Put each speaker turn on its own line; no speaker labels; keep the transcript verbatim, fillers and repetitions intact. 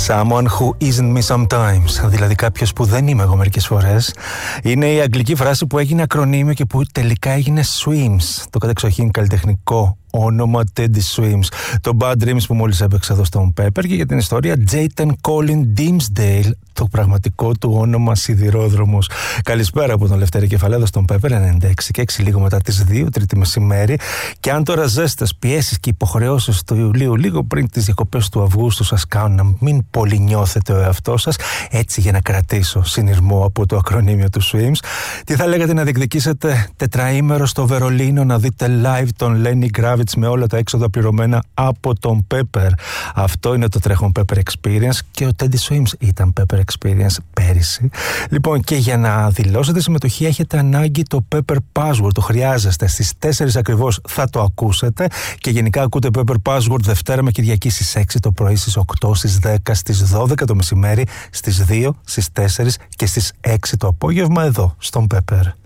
Someone who isn't me sometimes. Δηλαδή κάποιος που δεν είμαι εγώ μερικές φορές. Είναι η αγγλική φράση που έγινε ακρονίμιο και που τελικά έγινε Swims. Το κατεξοχήν καλλιτεχνικό όνομα Teddy Swims. Το Bad Dreams που μόλις έπαιξε εδώ στον Pepper, και για την ιστορία Jayden Colin Dimsdale, το πραγματικό του όνομα σιδηρόδρομος. Καλησπέρα από τον Λευτέρη Κεφαλέδο στον Pepper ενενήντα έξι και έξι, λίγο μετά τις δύο, τρίτη μεσημέρι. Και αν τώρα ζέστες, πιέσεις και υποχρεώσεις του Ιουλίου λίγο πριν τις διακοπές του Αυγούστου σας κάνουν να μην πολύ νιώθετε ο εαυτό σας, έτσι για να κρατήσω συνειρμό από το ακρονίμιο του Swims, τι θα λέγατε να διεκδικήσετε τετραήμερο στο Βερολίνο να δείτε live τον Lenny Kravitz με όλα τα έξοδα πληρωμένα από τον Pepper? Αυτό είναι το τρέχον Pepper Experience, και ο Teddy Swims ήταν Pepper Experience πέρυσι. Λοιπόν, και για να δηλώσετε συμμετοχή έχετε ανάγκη το Pepper Password. Το χρειάζεστε. Στις τέσσερις ακριβώς θα το ακούσετε, και γενικά ακούτε Pepper Password Δευτέρα με Κυριακή στις έξι το πρωί, στις οκτώ, στις δέκα, στις δώδεκα το μεσημέρι, στις δύο, στις τέσσερις και στις έξι το απόγευμα εδώ στον Pepper.